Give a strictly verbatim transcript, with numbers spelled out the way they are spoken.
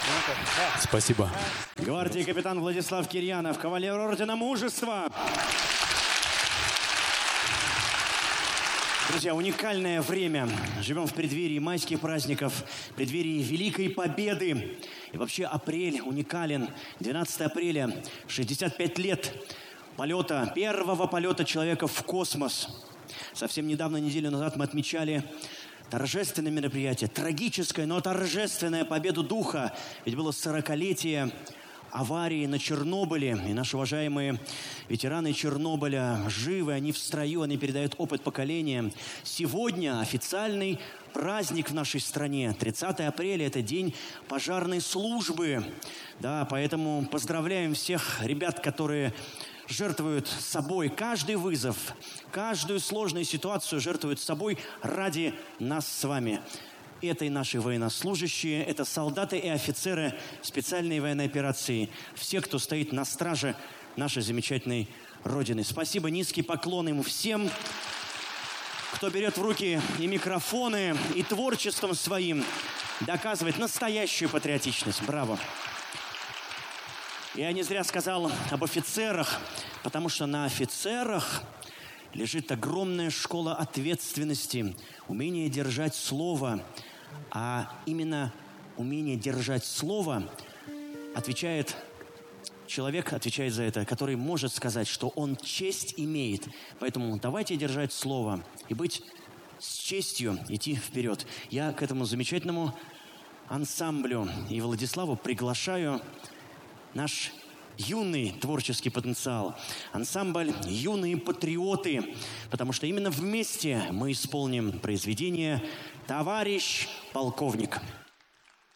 Спасибо. Гвардии капитан Владислав Кирьянов, кавалер ордена Мужества. Друзья, уникальное время. Живем в преддверии майских праздников, в преддверии Великой Победы. И вообще апрель уникален. двенадцатое апреля, шестьдесят пять лет полета, первого полета человека в космос. Совсем недавно, неделю назад, мы отмечали торжественное мероприятие, трагическое, но торжественное, победу духа. Ведь было сорокалетие аварии на Чернобыле. И наши уважаемые ветераны Чернобыля живы, они в строю, они передают опыт поколениям. Сегодня официальный праздник в нашей стране. тридцатое апреля – это день пожарной службы. Да, поэтому поздравляем всех ребят, которые жертвуют собой каждый вызов, каждую сложную ситуацию жертвуют собой ради нас с вами. Это и наши военнослужащие, это солдаты и офицеры специальной военной операции. Все, кто стоит на страже нашей замечательной Родины. Спасибо, низкий поклон им всем, кто берет в руки и микрофоны, и творчеством своим доказывает настоящую патриотичность. Браво! Я не зря сказал об офицерах, потому что на офицерах лежит огромная школа ответственности, умение держать слово. А именно умение держать слово отвечает человек, отвечает за это, который может сказать, что он честь имеет. Поэтому давайте держать слово и быть с честью, идти вперед. Я к этому замечательному ансамблю и Владиславу приглашаю наш юный творческий потенциал. Ансамбль «Юные патриоты», потому что именно вместе мы исполним произведение «Товарищ полковник».